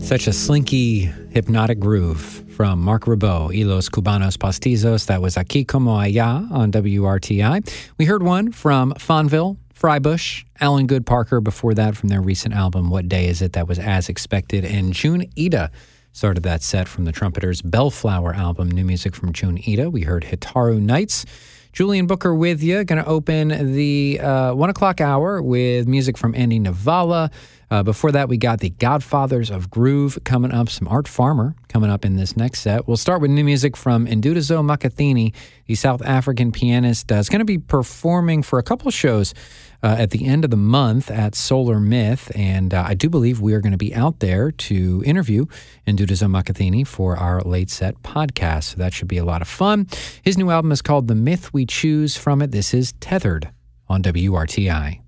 Such a slinky, hypnotic groove from Mark Ribot, y Los Cubanos Postizos. That was Aquí Como Allá on WRTI. We heard one from Fonville, Frybush, Alan Good Parker before that from their recent album, What Day Is It? That was As Expected. And June Ida started that set from the Trumpeters' Bellflower album, new music from June Ida. We heard Hitaru Nights. Julian Booker with you. Going to open the 1 o'clock hour with music from Andy Navala. Before that, we got the Godfathers of Groove coming up, some Art Farmer coming up in this next set. We'll start with new music from Ndudiso Makathini, the South African pianist. Is going to be performing for a couple of shows at the end of the month at Solar Myth, and I do believe we are going to be out there to interview Ndudiso Makathini for our Late Set podcast, so that should be a lot of fun. His new album is called The Myth We Choose. From it, this is Tethered on WRTI.